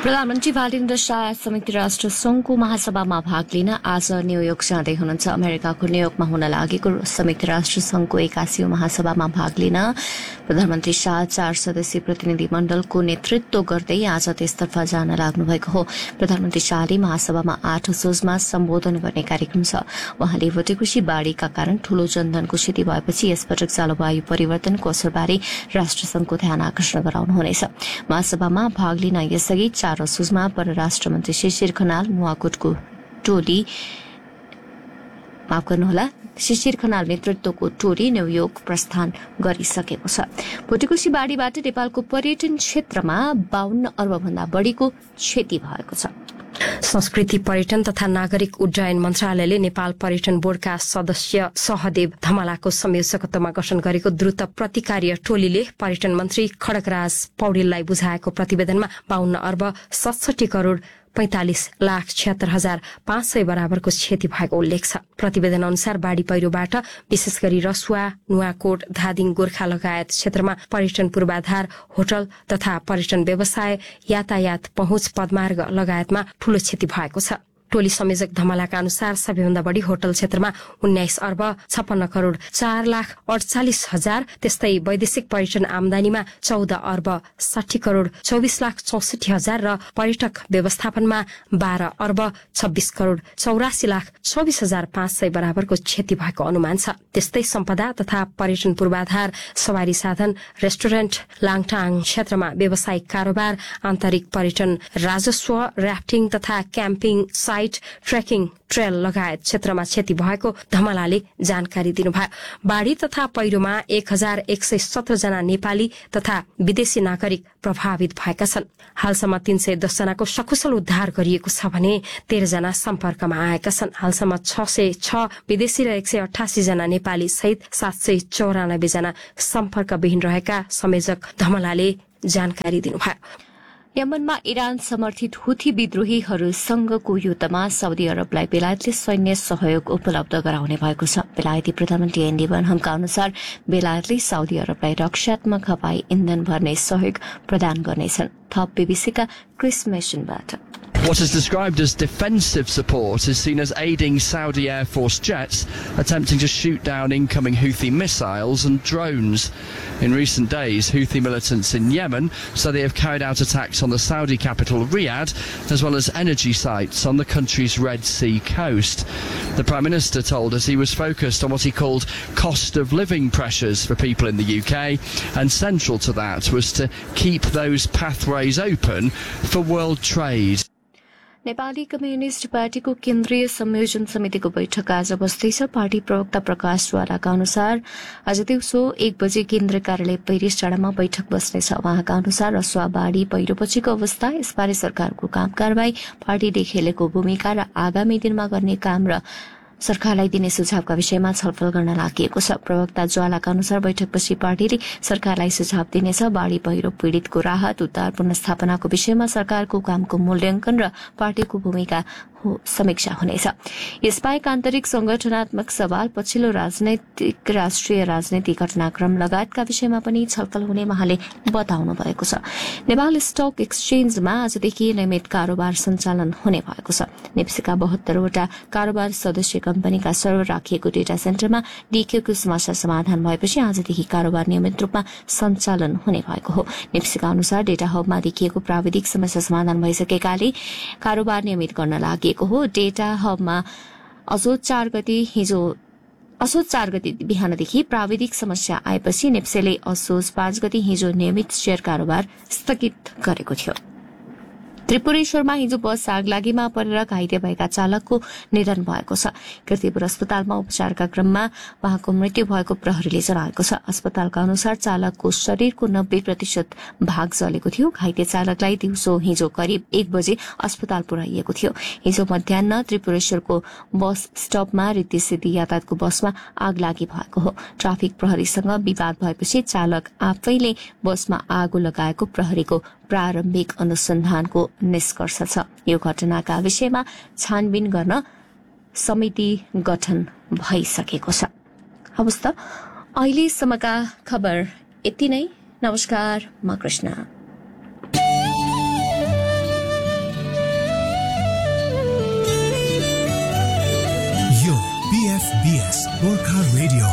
प्रधानमन्त्री बालेन्द्र शाह संयुक्त राष्ट्र संघको महासभामा भाग लिन आज न्यूयोर्क जाँदै हुनुहुन्छ। अमेरिकाको न्यूयोर्कमा हुन लागेको संयुक्त राष्ट्र संघको 81औं महासभामा भाग लिन प्रधानमन्त्री शाह 4 सदस्यीय प्रतिनिधि मण्डलको नेतृत्व गर्दै आज त्यसतर्फ जान लाग्नु भएको हो। प्रधानमन्त्री शाहले महासभामा 8 असोजमा सम्बोधन गर्ने कार्यक्रम छ। उहाँले भोटेकुशी बाढ़ीका कारण ठूलो जनधनको क्षति भएपछि यसपटक जलवायु परिवर्तनको असरबारे राष्ट्रसंघको ध्यान आकर्षण गराउनुहुनेछ। महासभामा भाग लिन यसअघि 4 असोजमा परराष्ट्र मन्त्री शिशिर खनाल नुवाकोटको टोली शिशिर खनाल नेतृत्वको टोली न्यूयोर्क प्रस्थान गरिसकेको छ। भोटेकुशी बाढ़ीबाट नेपालको पर्यटन क्षेत्रमा 52 अर्ब भन्दा बढ़ीको क्षति भएको छ। संस्कृति पर्यटन तथा नागरिक उड्डयन मन्त्रालयले नेपाल पर्यटन बोर्डका सदस्य सहदेव धमलाको संयोजकत्वमा गठन गरेको द्रुत प्रतिकार्य टोलीले पर्यटन मन्त्री खड्गराज पौडेललाई बुझाएको प्रतिवेदनमा 52 अर्ब 67 करोड़ 45,76,500 बराबरको क्षति भएको उल्लेख छ। प्रतिवेदन अनुसार बाढ़ी पहिरोबाट विशेष गरी रसुवा, नुवाकोट, धादिङ, गोर्खा लगायत क्षेत्रमा पर्यटन पूर्वाधार, होटल तथा पर्यटन व्यवसाय, यातायात पहुँच, पदमार्ग लगायतमा ठूलो क्षति भएको छ। टोली संयोजक धमलाका अनुसार सबैभन्दा बढ़ी होटल क्षेत्रमा 19 अर्ब 56 करोड़ 4,48,000, त्यस्तै वैदेशिक पर्यटन आमदानीमा 14 अर्ब 60 करोड़ 24,64,000 र पर्यटक व्यवस्थापनमा 12 अर्ब 26 करोड़ 84,24,500 बराबरको क्षति भएको अनुमान छ। त्यस्तै सम्पदा तथा पर्यटन पूर्वाधार, सवारी साधन, रेस्टुरेन्ट, लाङटाङ क्षेत्रमा व्यावसायिक कारोबार, आन्तरिक पर्यटन, राजस्व, राफ्टिङ तथा क्याम्पिङ साइट, ट्रेकिङ ट्रेल लगायत क्षेत्रमा क्षति भएको धमलाले जानकारी दिनुभयो। बाढ़ी तथा पहिरोमा 1,117 जना नेपाली तथा विदेशी नागरिक प्रभावित भएका छन्। हालसम्म 310 जनाको सकुशल उद्धार गरिएको छ भने 13 जना सम्पर्कमा आएका छन्। हालसम्म 606 विदेशी र 188 जना नेपाली सहित 794 जना सम्पर्कविहीन रहेका संयोजक धमलाले जानकारी दिनुभयो। यमनमा इरान समर्थित हुथी विद्रोहीहरूसँगको युद्धमा साउदी अरबलाई बेलायतले सैन्य सहयोग उपलब्ध गराउने भएको छ। बेलायती प्रधानमन्त्री एन्डी बनहमका अनुसार बेलायतले साउदी अरबलाई रक्षात्मक हवाई इन्धन भर्ने सहयोग प्रदान गर्नेछन्। थप बीबीसीका Chris मेसनबाट। What is described as defensive support is seen as aiding Saudi Air Force jets attempting to shoot down incoming Houthi missiles and drones. In recent days, Houthi militants in Yemen say they have carried out attacks on the Saudi capital Riyadh, as well as energy sites on the country's Red Sea coast. The Prime Minister told us he was focused on what he called cost of living pressures for people in the UK, and central to that was to keep those pathways open for world trade. Nepali communist पार्टीको केन्द्रीय संयोजन समितिको बैठक आज बस्दैछ। Party प्रवक्ता प्रकाश ज्वालाका अनुसार आज दिउँसो 1 बजे केन्द्र कार्यालय पेरिस डाँडामा बैठक बस्नेछ। उहाँका अनुसार रसुवा बाढ़ी पहिरोपछिको अवस्था, यसबारे सरकारको काम कारबाही, पार्टीले खेलेको भूमिका र आगामी दिनमा गर्ने काम र सरकारलाई दिने सुझावका विषयमा छलफल गर्न लागि छ। प्रवक्ता ज्वालाका अनुसार बैठकपछि पार्टीले सरकारलाई सुझाव दिनेछ। बाढ़ी पहिरो पीड़ितको राहत, उद्धार, पुनर्स्थापनाको विषयमा सरकारको कामको मूल्याङ्कन र पार्टीको भूमिका समीक्षा हुनेछ। यसबाहेक आन्तरिक संगठनात्मक सवाल, पछिल्लो राष्ट्रिय राजनैतिक घटनाक्रम लगायतका विषयमा पनि छलफल हुने उहाँले बताउनु भएको छ। नेपाल स्टक एक्सचेन्जमा आजदेखि नियमित कारोबार सञ्चालन हुने भएको छ। नेप्सीका 72 वटा कारोबार सदस्य कम्पनीका सर्भर राखिएको डेटा सेन्टरमा डीक्यूको समस्या समाधान भएपछि आजदेखि कारोबार नियमित रूपमा सञ्चालन हुने भएको हो। नेप्सीका अनुसार डेटा हबमा देखिएको प्राविधिक समस्या समाधान भइसकेकाले कारोबार नियमित गर्न लागि हो। डेटा हबमा असोज 4 गते बिहानदेखि प्राविधिक समस्या आएपछि नेप्सेले असोज 5 गते हिजो नियमित शेयर कारोबार स्थगित गरेको थियो। त्रिपुरेश्वरमा हिजो बस आगलागीमा परेर घाइते भएका चालकको निधन भएको छ। कीर्तिपुर अस्पतालमा उपचारका क्रममा उहाँको मृत्यु भएको प्रहरीले जनाएको छ। अस्पतालका अनुसार चालकको शरीरको 90% भाग जलेको थियो। घाइते चालकलाई दिउँसो हिजो करिब 1 बजे अस्पताल पुर्याइएको थियो। हिजो मध्याह्न त्रिपुरेश्वरको बस स्टपमा रिद्धि सिद्धि यातायातको बसमा आगलागी भएको हो। ट्राफिक प्रहरीसँग विवाद भएपछि चालक आफैले बसमा आगो लगाएको प्रहरीको प्रारम्भिक अनुसन्धानको निष्कर्ष छ। यो घटनाका विषयमा छानबिन गर्न समिति गठन भइसकेको छ। हवस् त अहिलेसम्मका खबर यति नै। नमस्कार, म कृष्ण। PFBS Gorkha radio